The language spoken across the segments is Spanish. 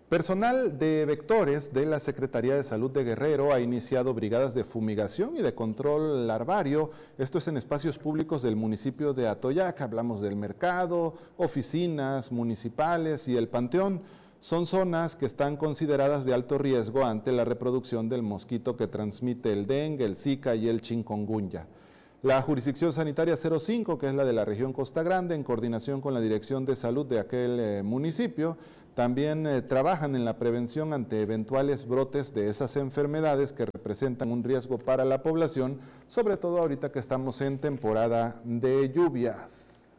Personal de vectores de la Secretaría de Salud de Guerrero ha iniciado brigadas de fumigación y de control larvario. Esto es en espacios públicos del municipio de Atoyac. Hablamos del mercado, oficinas municipales y el panteón. Son zonas que están consideradas de alto riesgo ante la reproducción del mosquito que transmite el dengue, el zika y el chikungunya. La jurisdicción sanitaria 05, que es la de la región Costa Grande, en coordinación con la Dirección de Salud de aquel municipio, también trabajan en la prevención ante eventuales brotes de esas enfermedades que representan un riesgo para la población, sobre todo ahorita que estamos en temporada de lluvias.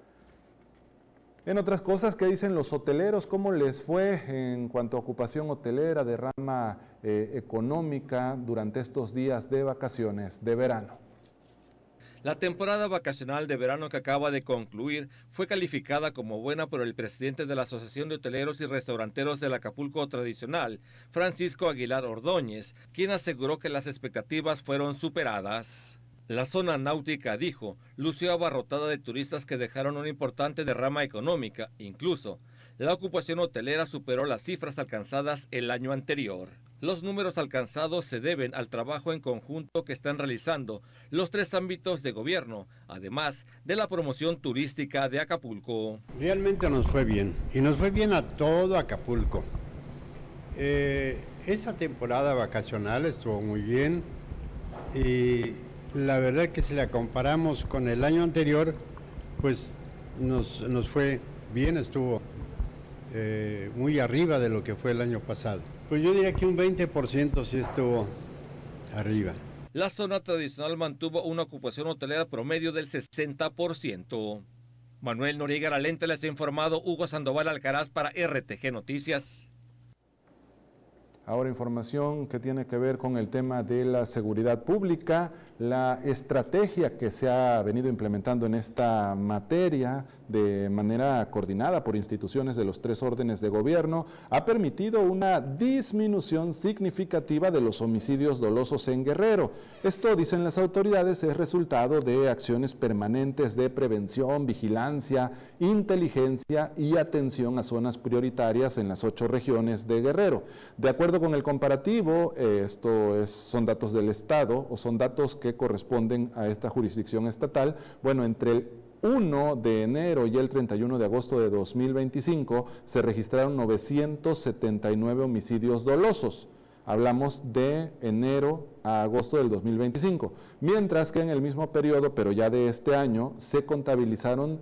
En otras cosas, ¿qué dicen los hoteleros? ¿Cómo les fue en cuanto a ocupación hotelera, derrama económica durante estos días de vacaciones de verano? La temporada vacacional de verano que acaba de concluir fue calificada como buena por el presidente de la Asociación de Hoteleros y Restauranteros del Acapulco Tradicional, Francisco Aguilar Ordóñez, quien aseguró que las expectativas fueron superadas. La zona náutica, dijo, lució abarrotada de turistas que dejaron una importante derrama económica. Incluso, la ocupación hotelera superó las cifras alcanzadas el año anterior. Los números alcanzados se deben al trabajo en conjunto que están realizando los tres ámbitos de gobierno, además de la promoción turística de Acapulco. Realmente nos fue bien, y nos fue bien a todo Acapulco. Esa temporada vacacional estuvo muy bien, y la verdad que si la comparamos con el año anterior, pues nos fue bien, estuvo muy arriba de lo que fue el año pasado. Pues yo diría que un 20% sí estuvo arriba. La zona tradicional mantuvo una ocupación hotelera promedio del 60%. Manuel Noriega Lente les ha informado. Hugo Sandoval Alcaraz para RTG Noticias. Ahora información que tiene que ver con el tema de la seguridad pública, la estrategia que se ha venido implementando en esta materia de manera coordinada por instituciones de los tres órdenes de gobierno ha permitido una disminución significativa de los homicidios dolosos en Guerrero. Esto, dicen las autoridades, es resultado de acciones permanentes de prevención, vigilancia, inteligencia y atención a zonas prioritarias en las 8 regiones de Guerrero. De acuerdo con el comparativo, son datos del Estado o son datos que corresponden a esta jurisdicción estatal. Bueno, entre el 1 de enero y el 31 de agosto de 2025 se registraron 979 homicidios dolosos. Hablamos de enero a agosto del 2025, mientras que en el mismo periodo, pero ya de este año, se contabilizaron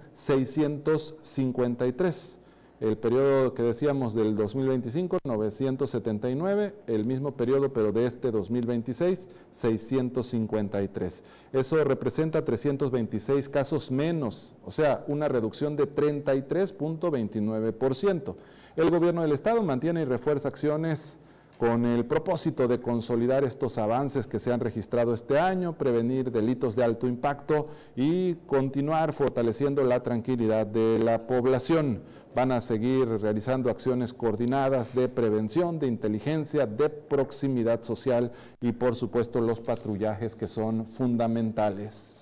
653. El periodo que decíamos del 2025, 979, el mismo periodo pero de este 2026, 653. Eso representa 326 casos menos, o sea, una reducción de 33.29%. El gobierno del estado mantiene y refuerza acciones con el propósito de consolidar estos avances que se han registrado este año, prevenir delitos de alto impacto y continuar fortaleciendo la tranquilidad de la población. Van a seguir realizando acciones coordinadas de prevención, de inteligencia, de proximidad social y por supuesto los patrullajes que son fundamentales.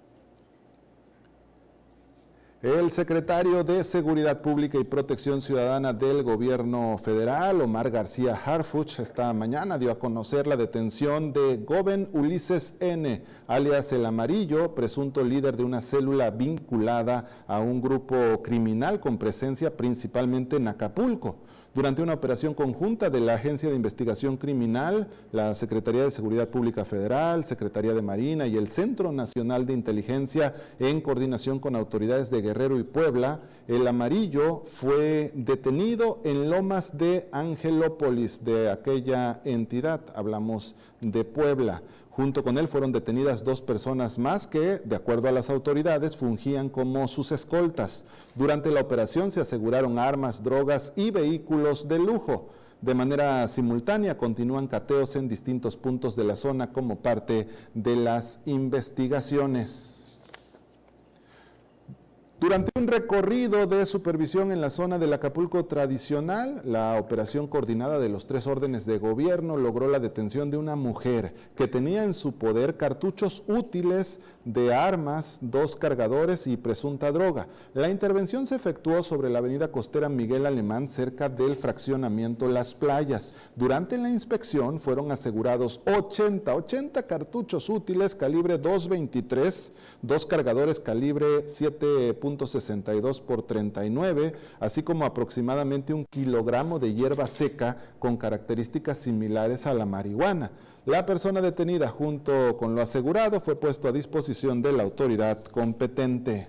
El secretario de Seguridad Pública y Protección Ciudadana del Gobierno Federal, Omar García Harfuch, esta mañana dio a conocer la detención de Goben Ulises N., alias El Amarillo, presunto líder de una célula vinculada a un grupo criminal con presencia principalmente en Acapulco. Durante una operación conjunta de la Agencia de Investigación Criminal, la Secretaría de Seguridad Pública Federal, Secretaría de Marina y el Centro Nacional de Inteligencia, en coordinación con autoridades de Guerrero y Puebla, El Amarillo fue detenido en Lomas de Angelópolis, de aquella entidad, hablamos de Puebla. Junto con él fueron detenidas 2 personas más que, de acuerdo a las autoridades, fungían como sus escoltas. Durante la operación se aseguraron armas, drogas y vehículos de lujo. De manera simultánea continúan cateos en distintos puntos de la zona como parte de las investigaciones. Durante un recorrido de supervisión en la zona del Acapulco tradicional, la operación coordinada de los 3 órdenes de gobierno logró la detención de una mujer que tenía en su poder cartuchos útiles de armas, 2 cargadores y presunta droga. La intervención se efectuó sobre la avenida costera Miguel Alemán, cerca del fraccionamiento Las Playas. Durante la inspección fueron asegurados 80 cartuchos útiles calibre .223, 2 cargadores calibre 7.62 por 39, así como aproximadamente 1 kilogramo de hierba seca con características similares a la marihuana. La persona detenida junto con lo asegurado fue puesto a disposición de la autoridad competente.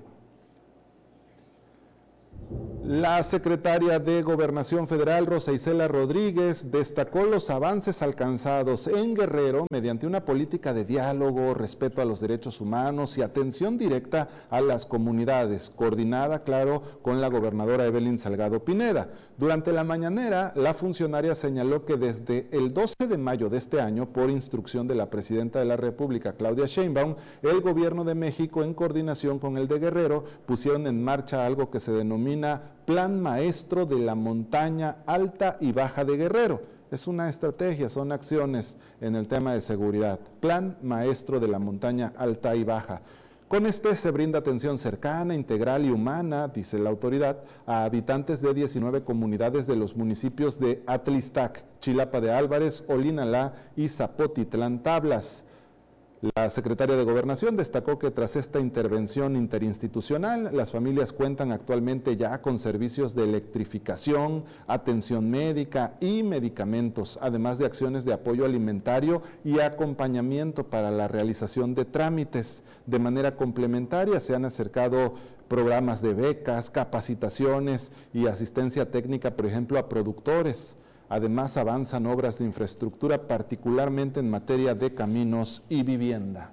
La secretaria de Gobernación Federal, Rosa Isela Rodríguez, destacó los avances alcanzados en Guerrero mediante una política de diálogo, respeto a los derechos humanos y atención directa a las comunidades, coordinada, claro, con la gobernadora Evelyn Salgado Pineda. Durante la mañanera, la funcionaria señaló que desde el 12 de mayo de este año, por instrucción de la presidenta de la República, Claudia Sheinbaum, el gobierno de México, en coordinación con el de Guerrero, pusieron en marcha algo que se denomina Plan Maestro de la Montaña Alta y Baja de Guerrero. Es una estrategia, son acciones en el tema de seguridad. Plan Maestro de la Montaña Alta y Baja. Con este se brinda atención cercana, integral y humana, dice la autoridad, a habitantes de 19 comunidades de los municipios de Atlistac, Chilapa de Álvarez, Olinalá y Zapotitlán Tablas. La secretaria de Gobernación destacó que tras esta intervención interinstitucional, las familias cuentan actualmente ya con servicios de electrificación, atención médica y medicamentos, además de acciones de apoyo alimentario y acompañamiento para la realización de trámites. De manera complementaria se han acercado programas de becas, capacitaciones y asistencia técnica, por ejemplo, a productores. Además, avanzan obras de infraestructura, particularmente en materia de caminos y vivienda.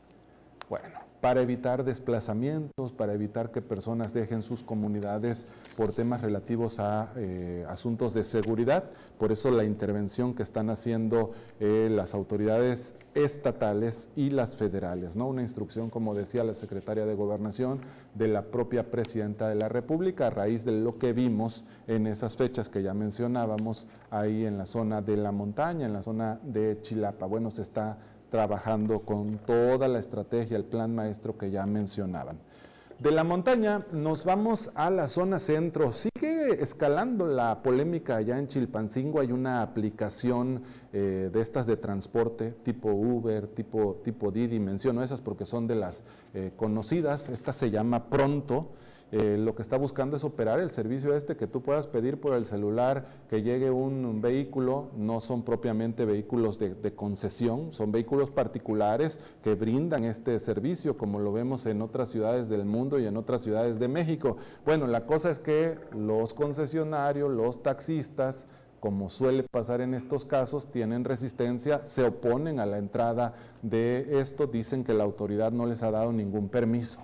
Bueno, para evitar desplazamientos, para evitar que personas dejen sus comunidades por temas relativos a asuntos de seguridad, por eso la intervención que están haciendo las autoridades estatales y las federales, ¿no? Una instrucción, como decía la secretaria de Gobernación, de la propia presidenta de la República, a raíz de lo que vimos en esas fechas que ya mencionábamos, ahí en la zona de la montaña, en la zona de Chilapa. Bueno, se está trabajando con toda la estrategia, el plan maestro que ya mencionaban. De la montaña nos vamos a la zona centro. Sigue escalando la polémica allá en Chilpancingo. Hay una aplicación de estas de transporte tipo Uber, tipo Didi. Menciono esas porque son de las conocidas. Esta se llama Pronto. Lo que está buscando es operar el servicio que tú puedas pedir por el celular que llegue un vehículo. No son propiamente vehículos de concesión, son vehículos particulares que brindan este servicio, como lo vemos en otras ciudades del mundo y en otras ciudades de México. Bueno, la cosa es que los concesionarios, los taxistas, como suele pasar en estos casos, tienen resistencia, se oponen a la entrada de esto, dicen que la autoridad no les ha dado ningún permiso.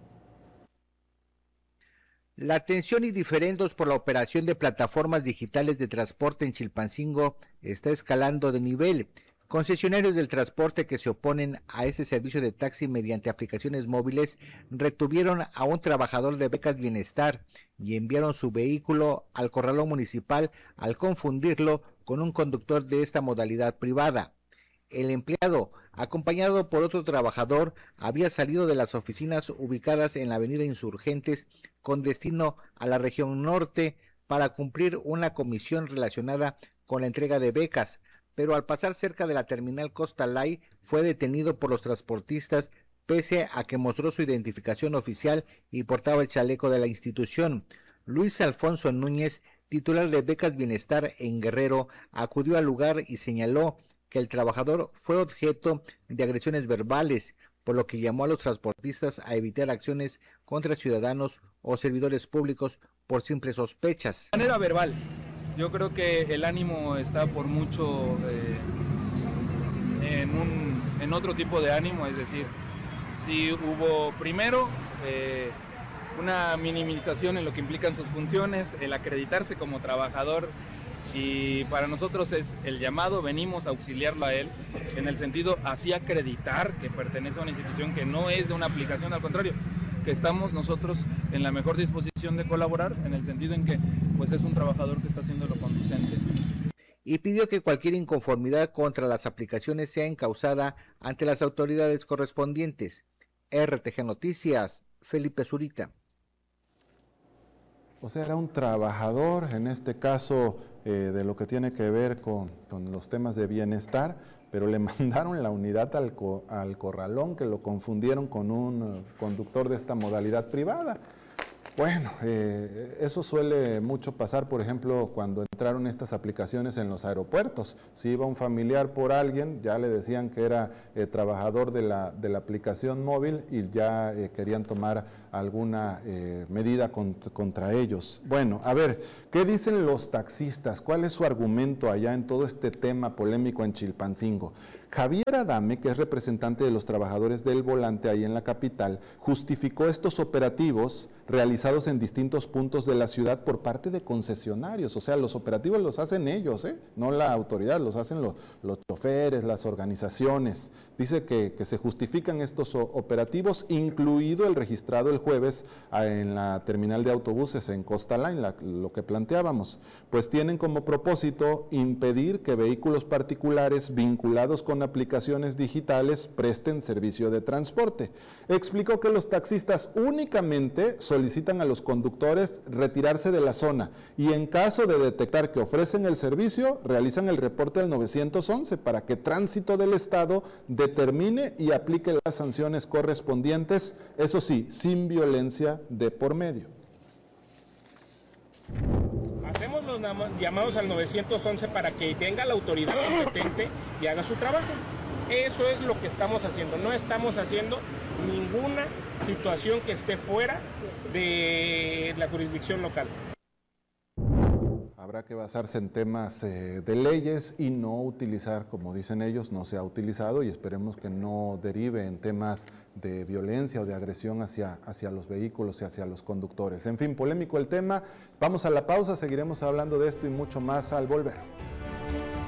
La tensión y diferendos por la operación de plataformas digitales de transporte en Chilpancingo está escalando de nivel. Concesionarios del transporte que se oponen a ese servicio de taxi mediante aplicaciones móviles retuvieron a un trabajador de Becas Bienestar y enviaron su vehículo al corralón municipal al confundirlo con un conductor de esta modalidad privada. El empleado, acompañado por otro trabajador, había salido de las oficinas ubicadas en la avenida Insurgentes con destino a la región norte para cumplir una comisión relacionada con la entrega de becas, pero al pasar cerca de la terminal Costa Lay fue detenido por los transportistas pese a que mostró su identificación oficial y portaba el chaleco de la institución. Luis Alfonso Núñez, titular de Becas Bienestar en Guerrero, acudió al lugar y señaló que el trabajador fue objeto de agresiones verbales, por lo que llamó a los transportistas a evitar acciones contra ciudadanos o servidores públicos por simples sospechas. De manera verbal, yo creo que el ánimo está por mucho en otro tipo de ánimo, es decir, si hubo primero una minimización en lo que implican sus funciones, el acreditarse como trabajador, y para nosotros es el llamado, venimos a auxiliarlo a él, en el sentido así acreditar que pertenece a una institución que no es de una aplicación, al contrario, que estamos nosotros en la mejor disposición de colaborar, en el sentido en que pues es un trabajador que está haciéndolo con licencia. Y pidió que cualquier inconformidad contra las aplicaciones sea encausada ante las autoridades correspondientes. RTG Noticias, Felipe Zurita. O sea, era un trabajador, en este caso, de lo que tiene que ver con los temas de bienestar, pero le mandaron la unidad al corralón, que lo confundieron con un conductor de esta modalidad privada. Bueno, eso suele mucho pasar, por ejemplo, cuando entraron estas aplicaciones en los aeropuertos. Si iba un familiar por alguien, ya le decían que era trabajador de la aplicación móvil y ya querían tomar alguna medida contra ellos. Bueno, a ver, ¿qué dicen los taxistas? ¿Cuál es su argumento allá en todo este tema polémico en Chilpancingo? Javier Adame, que es representante de los trabajadores del volante ahí en la capital, justificó estos operativos realizados en distintos puntos de la ciudad por parte de concesionarios. O sea, los operativos los hacen ellos, no la autoridad, los hacen los choferes, las organizaciones. Dice que se justifican estos operativos, incluido el registrado el jueves en la terminal de autobuses en Costa Line, lo que planteábamos. Pues tienen como propósito impedir que vehículos particulares vinculados con aplicaciones digitales presten servicio de transporte. Explicó que los taxistas únicamente solicitan a los conductores retirarse de la zona y en caso de detectar que ofrecen el servicio, realizan el reporte al 911 para que Tránsito del Estado determine y aplique las sanciones correspondientes, eso sí, sin violencia de por medio. Hacemos los llamados al 911 para que venga la autoridad competente y haga su trabajo. Eso es lo que estamos haciendo. No estamos haciendo ninguna situación que esté fuera de la jurisdicción local. Habrá que basarse en temas de leyes y no utilizar, como dicen ellos, no se ha utilizado y esperemos que no derive en temas de violencia o de agresión hacia los vehículos y hacia los conductores. En fin, polémico el tema. Vamos a la pausa, seguiremos hablando de esto y mucho más al volver.